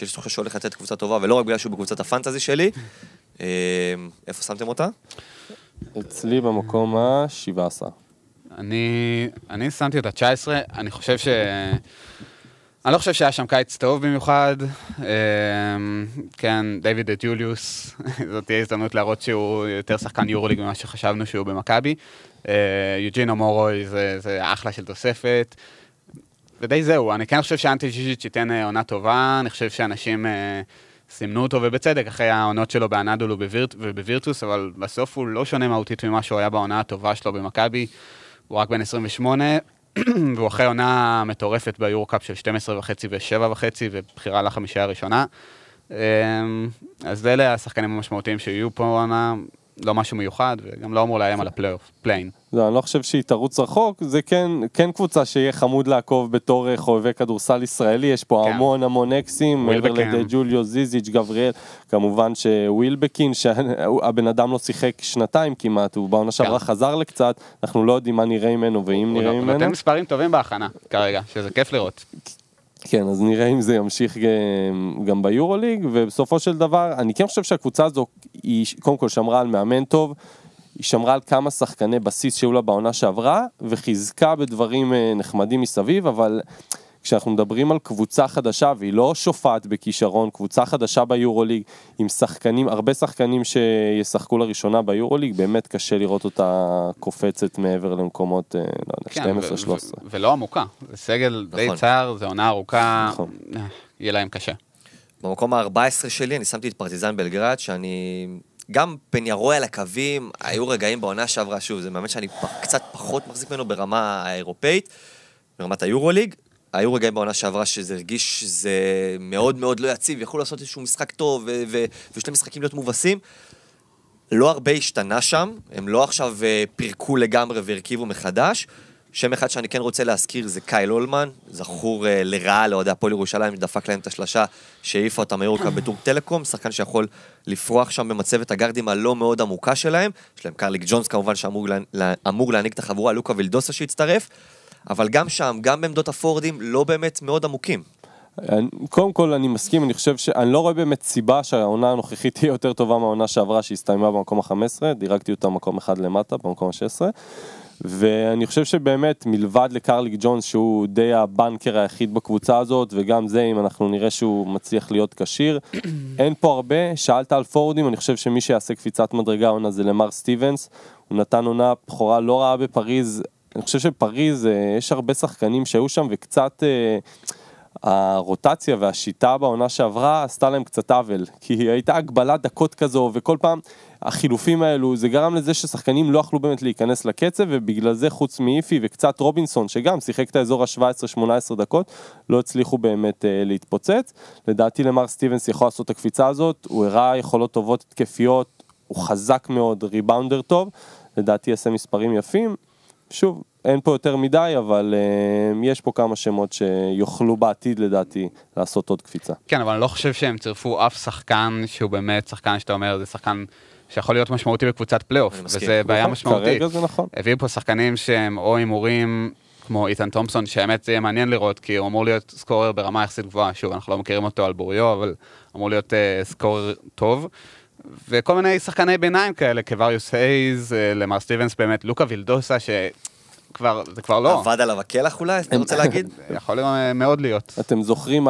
שיש חושב שהולך לתת קבוצה טובה, ולא רק בגלל שהוא בקבוצת הפנטזי שלי. איפה שמתם אותה? אצלי במקום ה-17. אני שמתי אותה 19, אני לא חושב שהיה שם קיץ טוב במיוחד, כן, דיוויד ג'וליוס, זאת תהיה הזדמנות להראות שהוא יותר שחקן יורוליג ממה שחשבנו שהוא במכבי, יוג'ינו מורוי זה אחלה של תוספת, ודי זהו, אני כן חושב שאנטי ג'יז'יץ' ייתן עונה טובה, אני חושב שאנשים סימנו אותו ובצדק אחרי העונות שלו באנדולו ובווירטוס, אבל בסוף הוא לא שונה מהותית ממה שהוא היה בעונה הטובה שלו במכבי, הוא רק בן 28, והוא אחרי עונה מטורפת ביורוקאפ של 12.5 ו7.5 ובחירה לחמישייה הראשונה. אז אלה השחקנים המשמעותיים שיהיו פה עונה, לא משהו מיוחד, וגם לא אמור לאיים על הפלייאוף, פליין. לא, אני לא חושב שהיא תרוץ רחוק, זה כן קבוצה שיהיה חמוד לעקוב בתור חובבי כדורסל ישראלי, יש פה המון אקסים, מעבר לידי ג'וליו, זיזיץ', גבריאל, כמובן שווילבקין, שהבן אדם לא שיחק שנתיים כמעט, הוא בעונה שעברה חזר לקצת, אנחנו לא יודעים מה נראה ממנו, ואם נראה ממנו... הוא נותן מספרים טובים בהכנה כרגע, שזה כיף לראות. כן, אז נראה אם זה ימשיך גם ביורוליג, ובסופו של דבר, אני כן חושב שהקבוצה הזו, היא קודם כל שמרה על מאמן טוב, היא שמרה על כמה שחקני בסיס שהיו לה בעונה שעברה, וחיזקה בדברים נחמדים מסביב, אבל כשאנחנו מדברים על קבוצה חדשה, והיא לא שופעת בכישרון, קבוצה חדשה ביורוליג, עם שחקנים, הרבה שחקנים שישחקו לראשונה ביורוליג, באמת קשה לראות אותה קופצת מעבר למקומות, לא יודע, 12-13. ולא עמוקה, זה סגל די צער, זה עונה ארוכה, יהיה להם קשה. במקום ה-14 שלי, אני שמתי את פרטיזן בלגרד, שאני... גם פניירוי על הקווים, היו רגעים בעונה שעברה, שוב, זה באמת שאני קצת פחות מחזיק ממנו ברמה האירופאית, ברמת היורוליג, היו רגעים בעונה שעברה שזה הרגיש שזה מאוד מאוד לא יציב, יכולו לעשות איזשהו משחק טוב, ושני משחקים להיות מובסים, לא הרבה השתנה שם, הם לא עכשיו פירקו לגמרי והרכיבו מחדש, שם אחד שאני כן רוצה להזכיר זה קייל אולמן, זכור לרעה לאוהדי הפועל ירושלים, שדפק להם את השלשה שהעיפה אותם היורקה בטורק טלקום, שחקן שיכול לפרוח שם במצבת הגרדים הלא מאוד עמוקה שלהם, יש להם קרליק ג'ונס כמובן שאמור להנהיג את החבורה, לוקה וילדוסה שהצטרף, אבל גם שם, גם בעמדות הפורדים, לא באמת מאוד עמוקים. קודם כל אני מסכים, אני חושב שאני לא רואה באמת סיבה שהעונה הנוכחית תהיה יותר טובה מהעונה שעברה שהסתיימה במקום ה-15, דירקתי אותה במקום אחד למטה, במקום ה-16, ואני חושב שבאמת מלבד לקרליק ג'ונס שהוא די הבנקר היחיד בקבוצה הזאת, וגם זה אם אנחנו נראה שהוא מצליח להיות קשיר, אין פה הרבה, שאלת על פורדים, אני חושב שמי שיעשה קפיצת מדרגה עונה זה למר סטיבנס, הוא נתן עונה בחורה לא רעה בפריז, אני חושב שפריז יש הרבה שחקנים שהיו שם וקצת הרוטציה והשיטה בעונה שעברה עשתה להם קצת עוול, כי הייתה הגבלת דקות כזו, וכל פעם החילופים האלו, זה גרם לזה ששחקנים לא יכלו באמת להיכנס לקצב, ובגלל זה חוץ מאיפי וקצת רובינסון, שגם שיחק את האזור ה-17-18 דקות, לא הצליחו באמת להתפוצץ. לדעתי למר סטיבנס יכול לעשות את הקפיצה הזאת, הוא הראה יכולות טובות התקפיות, הוא חזק מאוד, ריבאונדר טוב, לדעתי יעשה מספרים יפים, שוב, אין פה יותר מדי, אבל יש פה כמה שמות שיוכלו בעתיד לדעתי לעשות עוד קפיצה. כן, אבל אני לא חושב שהם צירפו אף שחקן שהוא באמת שחקן שאתה אומר, זה שחקן שיכול להיות משמעותי בקבוצת פלייאוף, וזה בעיה משמעותית. כרגע זה נכון. הביאו פה שחקנים שהם או הימורים כמו איתן תומפסון, שהאמת זה יהיה מעניין לראות, כי הוא אמור להיות סקורר ברמה יחסית גבוהה, שוב, אנחנו לא מכירים אותו על בוריו, אבל אמור להיות סקורר טוב. וכל מיני שחקני ביניים כאלה, כווריוס הייז, למר סטיבנס באמת, לוקה וילדוסה, זה כבר לא. עבד עליו הכלח אולי, אתה רוצה להגיד? יכול מאוד להיות. אתם זוכרים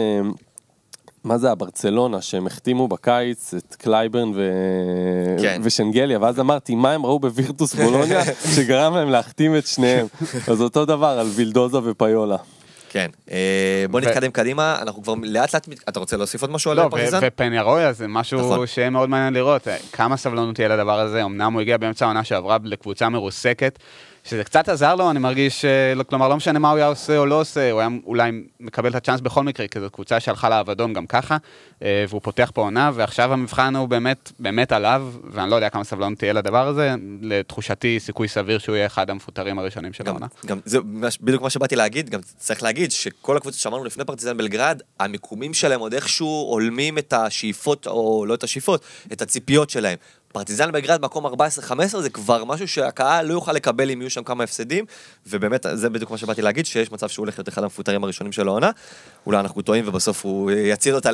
מה זה הברצלונה, שהם החתימו בקיץ את קלייברן ושנגליה, ואז אמרתי, מה הם ראו בווירטוס בולוניה, שגרם להם להחתים את שניהם. אז אותו דבר על וילדוזה ופיולה. כן, בוא נתקדם קדימה, אנחנו כבר לאט לאט, אתה רוצה להוסיף עוד משהו על פרטיזן? ופניירויה זה משהו שיהיה מאוד מעניין לראות, כמה סבלנות תהיה לדבר הזה, אמנם הוא הגיע באמצע העונה שעברה לקבוצה מרוסקת, שזה קצת עזר לו, אני מרגיש, כלומר לא משנה מה הוא היה עושה או לא עושה, הוא היה אולי מקבל את הצ'אנס בכל מקרה, כי זו קבוצה שהלכה לאבדון גם ככה, והוא פותח פה עונה, ועכשיו המבחן הוא באמת עליו, ואני לא יודע כמה סבלנות תהיה לדבר הזה, לתחושתי סיכוי סביר שהוא יהיה אחד המפוטרים הראשונים של העונה. גם זה בדיוק מה שבאתי להגיד, גם צריך להגיד שכל הקבוצות שאמרנו לפני פרטיזן בלגרד, המיקומים שלהם עוד איכשהו עולמים את השאיפות, או לא את השאיפות, את הציפיות שלהם. פרטיזן בלגרד מקום 14-15 זה כבר משהו שהקהל לא יוכל לקבל אם יהיו שם כמה הפסדים, ובאמת זה בדיוק מה שבאתי להגיד, שיש מצב שהוא הולך להיות אחד המפוטרים הראשונים של העונה, אולי אנחנו טועים ובסוף הוא יציל אותה